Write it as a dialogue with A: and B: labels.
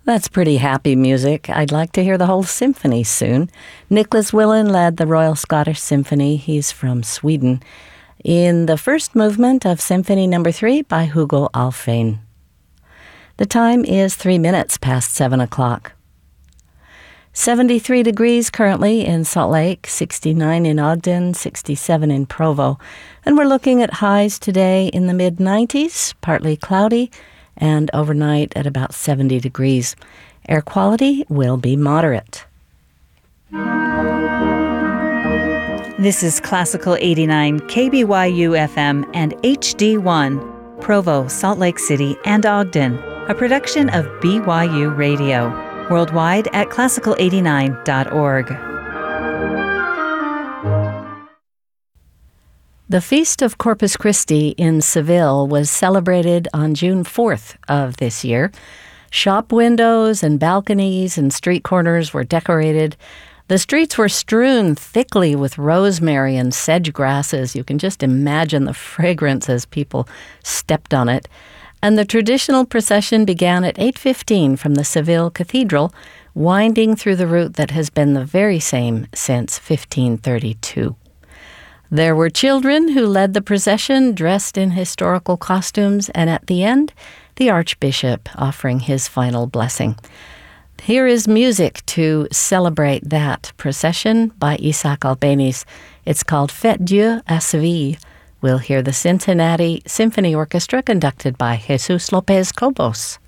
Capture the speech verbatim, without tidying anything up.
A: That's pretty happy music. I'd like to hear the whole symphony soon. Nicholas Willen led the Royal Scottish Symphony. He's from Sweden. In the first movement of Symphony Number Three by Hugo Alfvén. The time is three minutes past seven o'clock. seventy-three degrees currently in Salt Lake, sixty-nine in Ogden, sixty-seven in Provo. And we're looking at highs today in the mid nineties, partly cloudy, and overnight at about seventy degrees. Air quality will be moderate.
B: This is Classical eighty-nine, K B Y U F M and H D one, Provo, Salt Lake City, and Ogden, a production of B Y U Radio, worldwide at classical eighty-nine dot org.
A: The Feast of Corpus Christi in Seville was celebrated on June fourth of this year. Shop windows and balconies and street corners were decorated. The streets were strewn thickly with rosemary and sedge grasses. You can just imagine the fragrance as people stepped on it. And the traditional procession began at eight fifteen from the Seville Cathedral, winding through the route that has been the very same since fifteen thirty-two. There were children who led the procession dressed in historical costumes, and at the end, the Archbishop offering his final blessing. Here is music to celebrate that procession by Isaac Albéniz. It's called Fête Dieu à Seville. We'll hear the Cincinnati Symphony Orchestra conducted by Jesus Lopez Cobos.